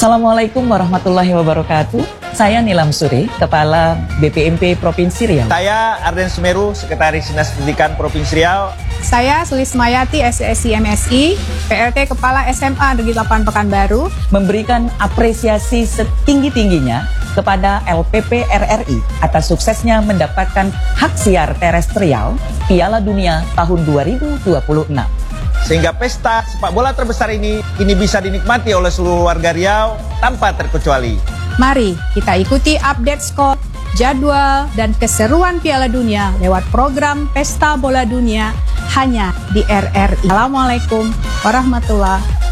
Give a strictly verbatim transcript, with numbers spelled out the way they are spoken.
Assalamualaikum warahmatullahi wabarakatuh. Saya Nilam Suri, Kepala B P M P Provinsi Riau. Saya Arden Sumeru, Sekretaris Dinas Pendidikan Provinsi Riau. Saya Sulismayati, S S I M S I, P L T Kepala S M A Negeri delapan Pekanbaru. Memberikan apresiasi setinggi-tingginya kepada L P P R R I atas suksesnya mendapatkan hak siar terestrial Piala Dunia tahun dua ribu dua puluh enam. Sehingga pesta sepak bola terbesar ini kini bisa dinikmati oleh seluruh warga Riau tanpa terkecuali. Mari kita ikuti update skor, jadwal, dan keseruan Piala Dunia lewat program Pesta Bola Dunia hanya di R R I. Assalamualaikum warahmatullahi wabarakatuh.